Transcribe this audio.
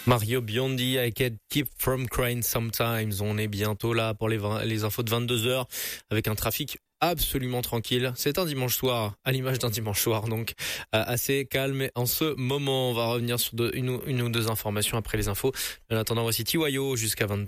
Mario Biondi, I Can't Keep From Crying Sometimes. On est bientôt là pour les infos de 22h avec un trafic absolument tranquille. C'est un dimanche soir, à l'image d'un dimanche soir, donc assez calme en ce moment. On va revenir sur une ou deux informations après les infos. En attendant, voici Tiwayo jusqu'à 22h.